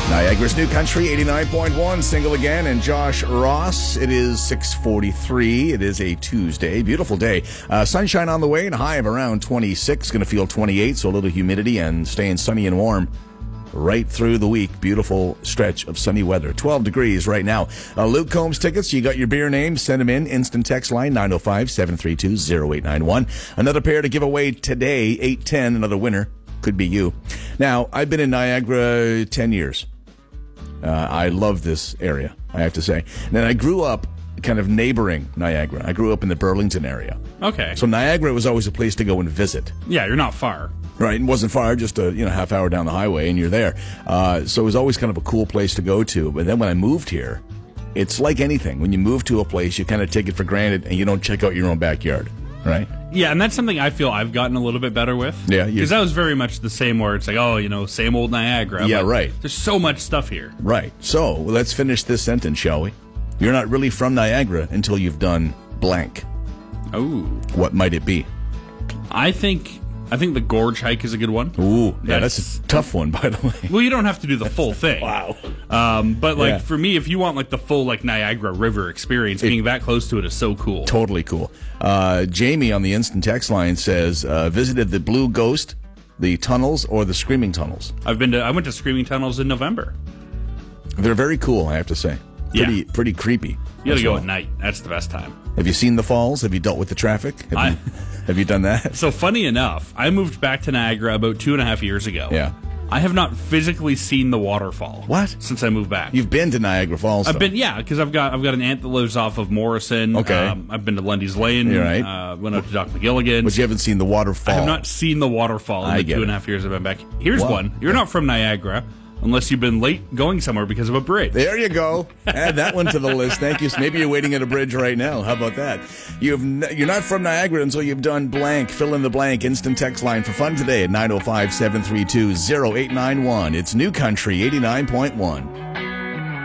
Niagara's New Country, 89.1, Single Again, and Josh Ross. It is 6:43. It is a Tuesday. Beautiful day. Sunshine on the way and a high of around 26. Going to feel 28, so a little humidity and staying sunny and warm right through the week. Beautiful stretch of sunny weather. 12 degrees right now. Luke Combs tickets. You got your beer name. Send them in. Instant text line 905-732-0891. Another pair to give away today, 8:10. Another winner. Could be you. Now, I've been in Niagara 10 years. I love this area, I have to say. And then I grew up kind of neighboring Niagara. I grew up in the Burlington area. Okay. So Niagara was always a place to go and visit. Yeah, you're not far. Right, it wasn't far, just a half hour down the highway, and you're there. So it was always kind of a cool place to go to. But then when I moved here, it's like anything. When you move to a place, you kind of take it for granted, and you don't check out your own backyard, right? Yeah, and that's something I feel I've gotten a little bit better with. Yeah. Because that was very much the same where it's like, same old Niagara. Yeah, but right. There's so much stuff here. Right. So let's finish this sentence, shall we? You're not really from Niagara until you've done blank. Oh. What might it be? I think the Gorge hike is a good one. Ooh, yeah, that's a tough one, by the way. Well, you don't have to do the full thing. Wow. But for me, if you want the full Niagara River experience, being that close to it is so cool. Totally cool. Jamie on the instant text line says, visited the Blue Ghost, the tunnels, or the Screaming Tunnels. I went to Screaming Tunnels in November. They're very cool, I have to say. Pretty creepy. You gotta go at night. That's the best time. Have you seen the falls? Have you dealt with the traffic? Have you done that? So funny enough, I moved back to Niagara about 2.5 years ago. Yeah. I have not physically seen the waterfall. What? Since I moved back. You've been to Niagara Falls, though. I've been, because I've got an aunt that lives off of Morrison. Okay. I've been to Lundy's Lane. You're right. Went out to Doc McGilligan's. But you haven't seen the waterfall. I have not seen the waterfall in the 2.5 years I've been back. Here's one. You're not from Niagara. Unless you've been late going somewhere because of a bridge. There you go. Add that one to the list. Thank you. Maybe you're waiting at a bridge right now. How about that? You're not from Niagara until you've done blank. Fill in the blank. Instant text line for fun today at 905-732-0891. It's New Country 89.1.